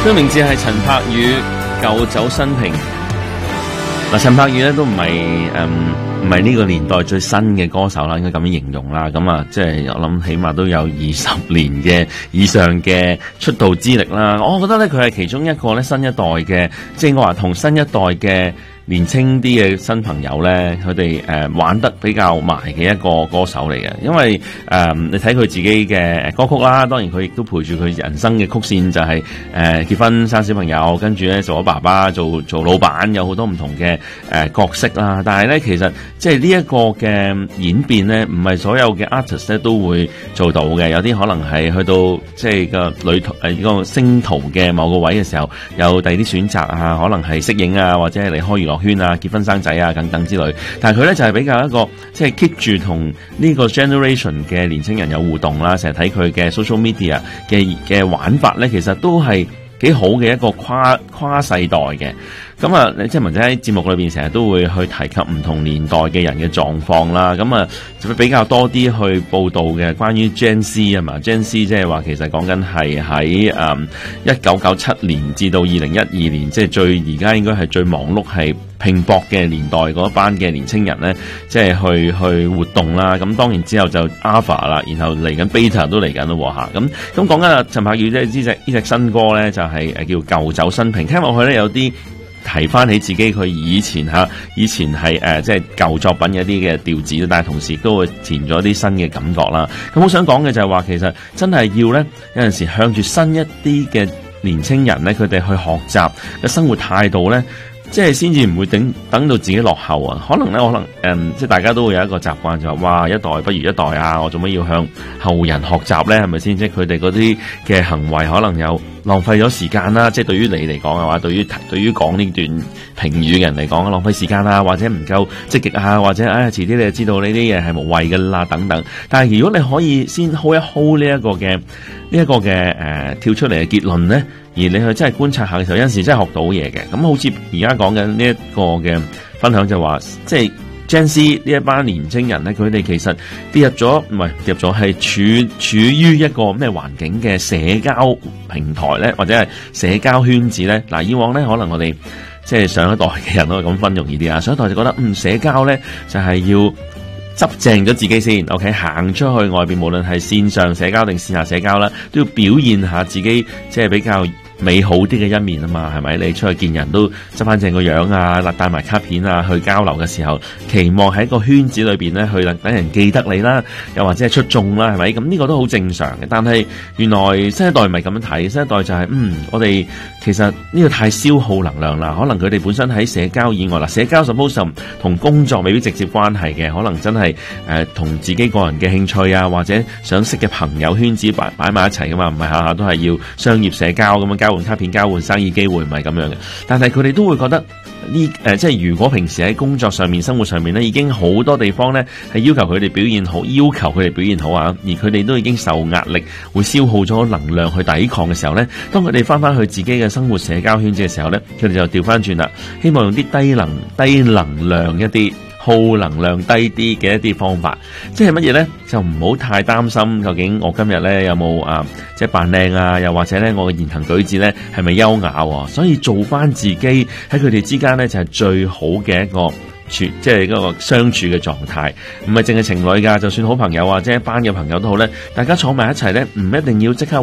佢名字係陳柏宇，舊酒新瓶。嗱，陳柏宇咧都唔係呢個年代最新嘅歌手啦，應該咁樣形容啦。咁啊，即係我諗起碼都有20年嘅以上嘅出道資歷啦。我覺得咧佢係其中一個咧新一代嘅，即係我話同新一代嘅年青啲嘅新朋友咧，佢哋玩得比較埋嘅一個歌手嚟嘅。因為你睇佢自己嘅歌曲啦，當然佢亦都陪住佢人生嘅曲線，就係結婚生小朋友，跟住咧做咗爸爸，做老闆，有好多唔同嘅角色啦。但係咧其實即係呢一個嘅演變咧，唔係所有嘅 artist 咧都會做到嘅。有啲可能係去到即係個旅途個星途嘅某個位嘅時候，有第二啲選擇啊，可能係適應啊，或者係離開娛樂圈啊，結婚生仔啊等等之類。但係佢咧就係比較一個即係 keep 住同呢個 generation 嘅年青人有互動啦，成日睇佢嘅 social media 嘅玩法咧，其實都係幾好嘅一個跨世代嘅。咁啊，即係文仔喺節目裏邊成日都會去提及唔同年代嘅人嘅狀況啦。咁啊，就會比較多啲去報道嘅關於 Gen Z 啊嘛。Gen Z 即係話其實講緊係喺1997年至到2012年，即係而家應該係最忙碌係拼搏嘅年代嗰班嘅年青人咧，即係去活動啦。咁當然之後就 Alpha 啦，然後嚟緊 Beta 都嚟緊咯吓。咁講緊啊陳柏宇即係呢隻新歌咧，就係叫舊酒新瓶。聽落去咧有啲提翻起自己佢以前係即係舊作品嘅一啲嘅調子，但係同時都會填咗啲新嘅感覺啦。咁好想講嘅就係話，其實真係要咧有陣時向住新一啲嘅年青人咧，佢哋去學習嘅生活態度咧，即係先至唔會等到自己落後啊。可能即係大家都會有一個習慣就係哇，一代不如一代啊，我做乜要向後人學習咧？係咪先？即係佢哋嗰啲嘅行為可能有浪費咗時間啦，即係對於你嚟講嘅話，對於講呢段評語嘅人嚟講，浪費時間啊，或者唔夠積極啊，或者遲啲你就知道呢啲嘢係無謂㗎啦等等。但係如果你可以先 hold 一 hold 呢一個嘅跳出嚟嘅結論咧，而你去真係觀察下嘅時候，有陣時真係學到嘢嘅。咁好似而家講緊呢一個嘅分享就話，即係Gen Z 呢一班年青人咧，佢哋其實跌入咗係處於一個咩環境嘅社交平台咧，或者係社交圈子咧。嗱，以往咧可能我哋即係上一代嘅人都係咁分容易啲啊，上一代就覺得社交咧就係要執正咗自己先 ，OK， 行出去外邊，無論係線上社交定線下社交啦，都要表現下自己即係比較美好啲嘅一面啊嘛，係咪？你出去見人都執翻正個樣啊，帶埋卡片啊，去交流嘅時候，期望喺個圈子裏邊咧，去等人記得你啦，又或者係出眾啦，係咪？咁呢個都好正常嘅。但係原來新一代唔係咁樣睇，新一代就係我哋其實呢個太消耗能量啦。可能佢哋本身喺社交以外啦，社交 suppose 同工作未必直接關係嘅，可能真係同自己個人嘅興趣啊，或者想識嘅朋友圈子擺埋一齊噶嘛，唔係下下都係要商業社交咁樣交換卡片、交換生意機會，唔係咁樣嘅。但係佢哋都會覺得即係如果平時喺工作上面、生活上面咧，已經好多地方咧係要求佢哋表現好，而佢哋都已經受壓力，會消耗咗能量去抵抗嘅時候咧，當佢哋翻去自己嘅生活社交圈子嘅時候咧，佢哋就調翻轉啦，希望用啲低能量一啲、耗能量低啲嘅一啲方法。即係乜嘢咧？就唔好太擔心究竟我今日咧有冇即係扮靚啊，又或者咧我嘅言行舉止咧係咪優雅喎？所以做翻自己喺佢哋之間咧就係最好嘅一個即係一個相處嘅狀態。唔係淨係情侶㗎，就算好朋友或者一班嘅朋友都好咧，大家坐埋一齊咧，唔一定要即刻